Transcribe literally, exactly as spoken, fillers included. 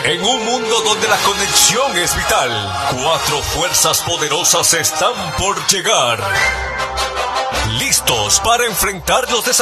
En un mundo donde la conexión es vital, cuatro fuerzas poderosas están por llegar. Listos para enfrentar los desafíos